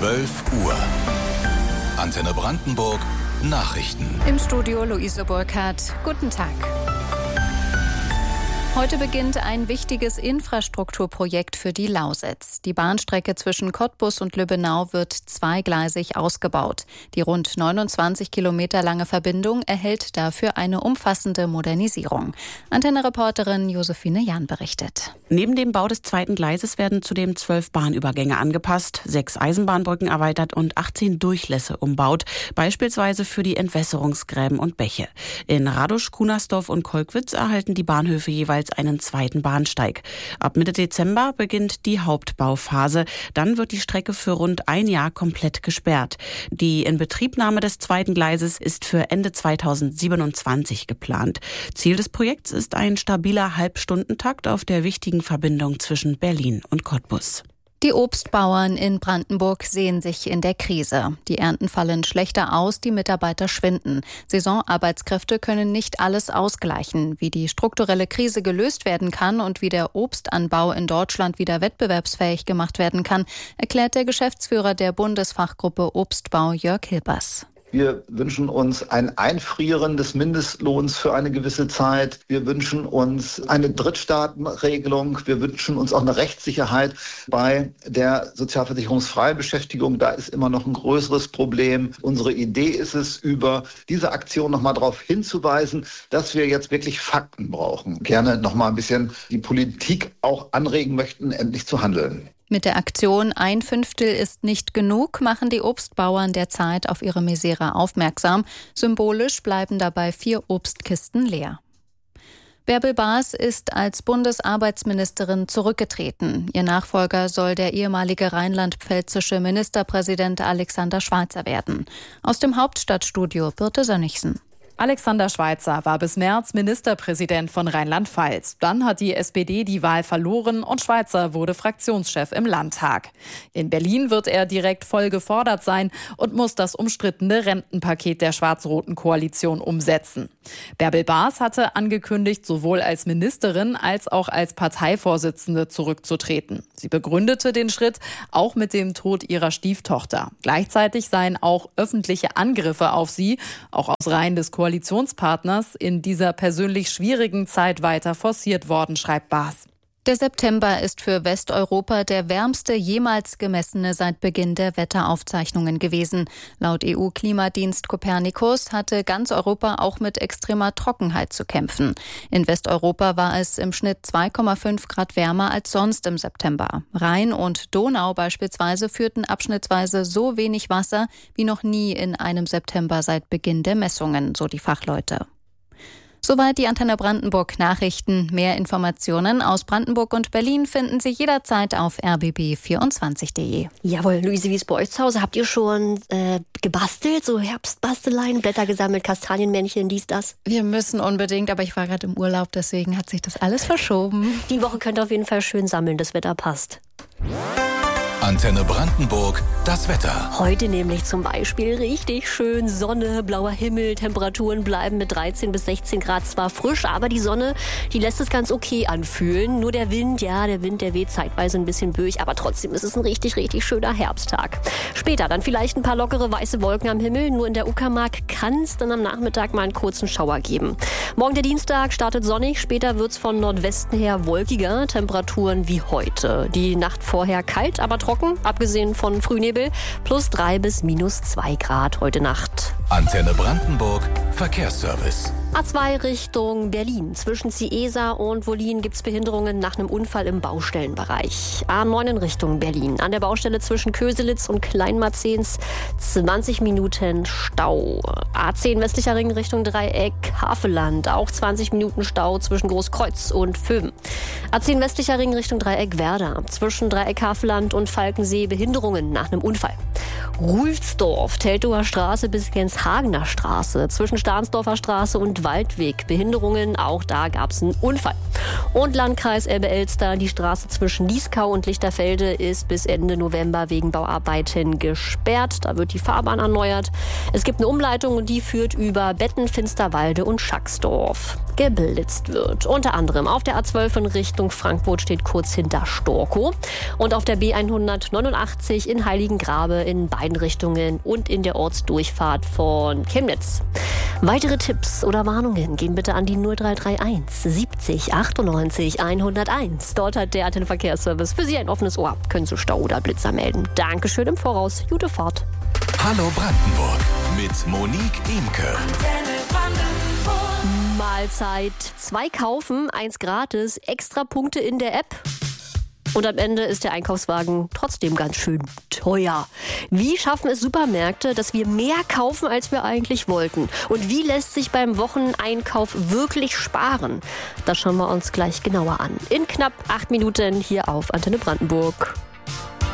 12 Uhr. Antenne Brandenburg Nachrichten. Im Studio Luise Burkhardt. Guten Tag. Heute beginnt ein wichtiges Infrastrukturprojekt für die Lausitz. Die Bahnstrecke zwischen Cottbus und Lübbenau wird zweigleisig ausgebaut. Die rund 29 Kilometer lange Verbindung erhält dafür eine umfassende Modernisierung. Antenne-Reporterin Josephine Jahn berichtet. Neben dem Bau des zweiten Gleises werden zudem 12 Bahnübergänge angepasst, 6 Eisenbahnbrücken erweitert und 18 Durchlässe umbaut, beispielsweise für die Entwässerungsgräben und Bäche. In Radosch, Kunersdorf und Kolkwitz erhalten die Bahnhöfe jeweils einen zweiten Bahnsteig. Ab Mitte Dezember beginnt die Hauptbauphase. Dann wird die Strecke für rund ein Jahr komplett gesperrt. Die Inbetriebnahme des zweiten Gleises ist für Ende 2027 geplant. Ziel des Projekts ist ein stabiler Halbstundentakt auf der wichtigen Verbindung zwischen Berlin und Cottbus. Die Obstbauern in Brandenburg sehen sich in der Krise. Die Ernten fallen schlechter aus, die Mitarbeiter schwinden. Saisonarbeitskräfte können nicht alles ausgleichen. Wie die strukturelle Krise gelöst werden kann und wie der Obstanbau in Deutschland wieder wettbewerbsfähig gemacht werden kann, erklärt der Geschäftsführer der Bundesfachgruppe Obstbau Jörg Hilbers. Wir wünschen uns ein Einfrieren des Mindestlohns für eine gewisse Zeit. Wir wünschen uns eine Drittstaatenregelung. Wir wünschen uns auch eine Rechtssicherheit bei der sozialversicherungsfreien Beschäftigung. Da ist immer noch ein größeres Problem. Unsere Idee ist es, über diese Aktion nochmal darauf hinzuweisen, dass wir jetzt wirklich Fakten brauchen. Gerne nochmal ein bisschen die Politik auch anregen möchten, endlich zu handeln. Mit der Aktion Ein Fünftel ist nicht genug machen die Obstbauern derzeit auf ihre Misere aufmerksam. Symbolisch bleiben dabei 4 Obstkisten leer. Bärbel Baas ist als Bundesarbeitsministerin zurückgetreten. Ihr Nachfolger soll der ehemalige rheinland-pfälzische Ministerpräsident Alexander Schweitzer werden. Aus dem Hauptstadtstudio Birte Sönnigsen. Alexander Schweitzer war bis März Ministerpräsident von Rheinland-Pfalz. Dann hat die SPD die Wahl verloren und Schweitzer wurde Fraktionschef im Landtag. In Berlin wird er direkt voll gefordert sein und muss das umstrittene Rentenpaket der schwarz-roten Koalition umsetzen. Bärbel Baas hatte angekündigt, sowohl als Ministerin als auch als Parteivorsitzende zurückzutreten. Sie begründete den Schritt auch mit dem Tod ihrer Stieftochter. Gleichzeitig seien auch öffentliche Angriffe auf sie, auch aus Reihen des Koalitionspartners, in dieser persönlich schwierigen Zeit weiter forciert worden, schreibt Baas. Der September ist für Westeuropa der wärmste jemals gemessene seit Beginn der Wetteraufzeichnungen gewesen. Laut EU-Klimadienst Copernicus hatte ganz Europa auch mit extremer Trockenheit zu kämpfen. In Westeuropa war es im Schnitt 2,5 Grad wärmer als sonst im September. Rhein und Donau beispielsweise führten abschnittsweise so wenig Wasser wie noch nie in einem September seit Beginn der Messungen, so die Fachleute. Soweit die Antenne Brandenburg Nachrichten. Mehr Informationen aus Brandenburg und Berlin finden Sie jederzeit auf rbb24.de. Jawohl, Luise, wie ist bei euch zu Hause? Habt ihr schon gebastelt, so Herbstbasteleien, Blätter gesammelt, Kastanienmännchen, dies, das? Wir müssen unbedingt, aber ich war gerade im Urlaub, deswegen hat sich das alles verschoben. Die Woche könnt ihr auf jeden Fall schön sammeln, das Wetter passt. Antenne Brandenburg, das Wetter. Heute nämlich zum Beispiel richtig schön Sonne, blauer Himmel, Temperaturen bleiben mit 13 bis 16 Grad zwar frisch, aber die Sonne, die lässt es ganz okay anfühlen. Nur der Wind, der weht zeitweise ein bisschen böig, aber trotzdem ist es ein richtig, richtig schöner Herbsttag. Später dann vielleicht ein paar lockere weiße Wolken am Himmel, nur in der Uckermark kann es dann am Nachmittag mal einen kurzen Schauer geben. Morgen der Dienstag startet sonnig, später wird es von Nordwesten her wolkiger, Temperaturen wie heute. Die Nacht vorher kalt, aber trocken, abgesehen von Frühnebel, +3 bis -2 Grad heute Nacht. Antenne Brandenburg, Verkehrsservice. A2 Richtung Berlin. Zwischen Ciesa und Wollin gibt es Behinderungen nach einem Unfall im Baustellenbereich. A9 in Richtung Berlin. An der Baustelle zwischen Köselitz und Kleinmarzens 20 Minuten Stau. A10 westlicher Ring Richtung Dreieck Havelland. Auch 20 Minuten Stau zwischen Großkreuz und Vöben. A10 westlicher Ring Richtung Dreieck Werder. Zwischen Dreieck Havelland und Falkensee Behinderungen nach einem Unfall. Rulfsdorf, Teltower Straße bis Genshagener Straße. Zwischen Stahnsdorfer Straße und Waldweg. Behinderungen, auch da gab es einen Unfall. Und Landkreis Elbe-Elster, die Straße zwischen Lieskau und Lichterfelde ist bis Ende November wegen Bauarbeiten gesperrt. Da wird die Fahrbahn erneuert. Es gibt eine Umleitung und die führt über Betten, Finsterwalde und Schacksdorf. geblitzt wird. Unter anderem auf der A12 in Richtung Frankfurt steht kurz hinter Storkow und auf der B189 in Heiligengrabe in beiden Richtungen und in der Ortsdurchfahrt von Chemnitz. Weitere Tipps oder Warnungen gehen bitte an die 0331 70 98 101. Dort hat der Antenne Verkehrsservice für Sie ein offenes Ohr. Können Sie Stau oder Blitzer melden. Dankeschön im Voraus. Gute Fahrt. Hallo Brandenburg mit Monique Imke. Mahlzeit. 2 kaufen, 1 gratis, extra Punkte in der App. Und am Ende ist der Einkaufswagen trotzdem ganz schön teuer. Wie schaffen es Supermärkte, dass wir mehr kaufen, als wir eigentlich wollten? Und wie lässt sich beim Wocheneinkauf wirklich sparen? Das schauen wir uns gleich genauer an. In knapp 8 Minuten hier auf Antenne Brandenburg.